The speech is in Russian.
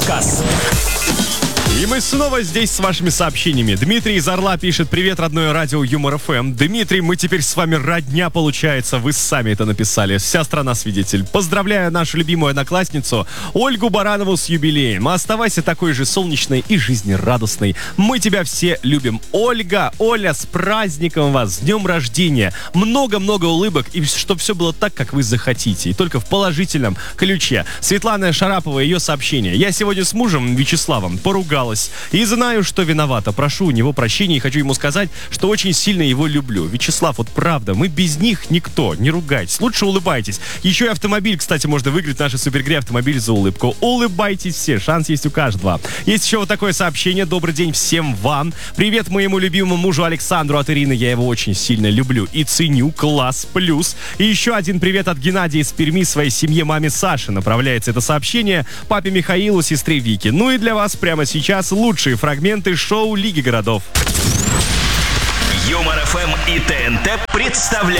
Касс. И мы снова здесь с вашими сообщениями. Дмитрий из Орла пишет: привет, родное радио Юмор ФМ. Дмитрий, мы теперь с вами родня, получается. Вы сами это написали. Вся страна свидетель. Поздравляю нашу любимую одноклассницу Ольгу Баранову с юбилеем. Оставайся такой же солнечной и жизнерадостной. Мы тебя все любим. Ольга, Оля, с праздником вас, с днем рождения. Много-много улыбок, и чтобы все было так, как вы захотите. И только в положительном ключе. Светлана Шарапова, ее сообщение. Я сегодня с мужем Вячеславом поругалась. И знаю, что виновата. Прошу у него прощения и хочу ему сказать, что очень сильно его люблю. Вячеслав, вот правда, мы без них никто. Не ругайтесь. Лучше улыбайтесь. Еще и автомобиль, кстати, можно выиграть в нашей супергре «Автомобиль за улыбку». Улыбайтесь все. Шанс есть у каждого. Есть еще вот такое сообщение. Добрый день всем вам. Привет моему любимому мужу Александру от Ирины. Я его очень сильно люблю и ценю. Класс. Плюс. И еще один привет от Геннадия из Перми своей семье маме Саши. Направляется это сообщение папе Михаилу, сестре Вике. Ну и для вас прямо сейчас лучшие фрагменты шоу Лиги городов. Юмор ФМ и ТНТ представляют